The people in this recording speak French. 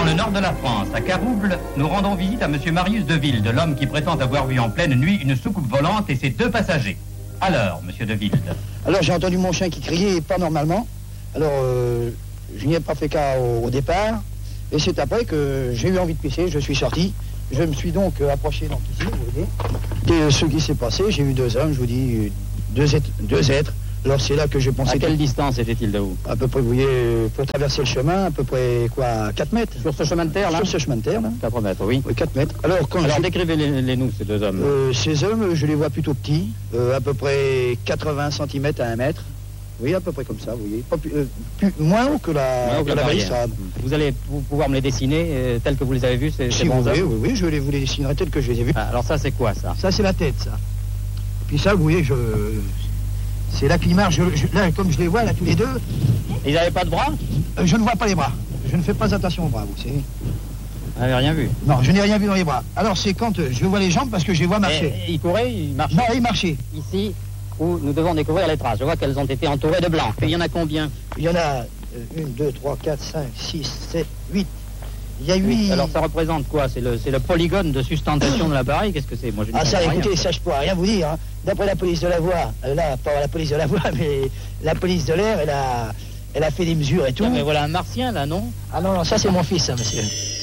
le nord de la France, à Carouble, nous rendons visite à monsieur Marius Deville, de l'homme qui prétend avoir vu en pleine nuit une soucoupe volante et ses 2 passagers. Alors, monsieur Deville. Alors, j'ai entendu mon chien qui criait pas normalement. Alors, je n'y ai pas fait cas au départ. Et c'est après que j'ai eu envie de pisser, je suis sorti. Je me suis donc approché donc ici, vous voyez. Et ce qui s'est passé, j'ai vu 2 hommes, je vous dis, deux êtres. Alors c'est là que j'ai pensé... À quelle distance était-il de vous? À peu près, vous voyez, pour traverser le chemin, à peu près, quoi, 4 mètres. Sur ce chemin de terre, là? Sur ce chemin de terre, là. 4 mètres, oui. Oui, 4 mètres. Alors, décrivez-les-nous, ces 2 hommes. Ces hommes, je les vois plutôt petits, à peu près 80 cm à 1 mètre. Oui, à peu près comme ça, vous voyez. Pas moins haut que la balustrade. Vous allez pouvoir me les dessiner tels que vous les avez vus, ces si bons vous hommes? Oui, je vous les dessinerai tels que je les ai vus. Ah, alors ça, c'est quoi, ça? Ça, c'est la tête, ça. Puis ça, vous voyez, c'est là qu'ils marchent. Là, comme je les vois, là, tous les 2... Ils n'avaient pas de bras? Je ne vois pas les bras. Je ne fais pas attention aux bras, vous savez. Vous n'avez rien vu? Non, je n'ai rien vu dans les bras. Alors, c'est quand je vois les jambes parce que je les vois marcher. Ils couraient, ils marchaient? Non, ils marchaient. Ici, où nous devons découvrir les traces. Je vois qu'elles ont été entourées de blanc. Il y en a combien? Il y en a 1, 2, 3, 4, 5, 6, 7, 8. Il y a 8... Alors ça représente quoi? C'est le polygone de sustentation de l'appareil? Qu'est-ce que c'est? Moi, je ne ça, comprends écoutez, rien. Ça, je pourrais rien vous dire. Hein. D'après la police de la voie, là, pas la police de la voie, mais la police de l'air, elle a fait des mesures et tout. Mais voilà un martien, là, non? Ah non, ça, c'est mon fils, ça, monsieur.